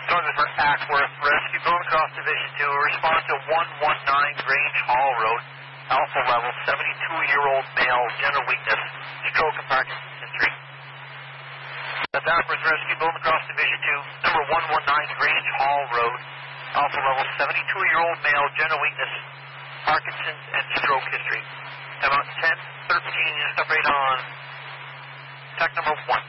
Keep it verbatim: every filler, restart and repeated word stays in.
Northern for Ackworth Rescue, going across Division two. Response to one one nine Grange Hall Road. Alpha level, seventy-two-year-old male, general weakness, stroke and Parkinson's history. That's Ackworth Rescue, going across Division two. Number one one nine Grange Hall Road. Alpha level, seventy-two-year-old male, general weakness, Parkinson's and stroke history. About ten thirteen, step right on. Tech number one.